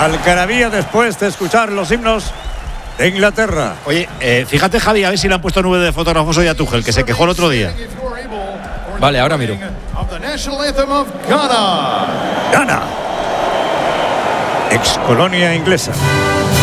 algarabía después de escuchar los himnos de Inglaterra. Oye, fíjate, Javi, a ver si le han puesto nube de fotógrafos hoy a Tuchel, que se quejó el otro día. Vale, ahora miro. Ghana, ex colonia inglesa.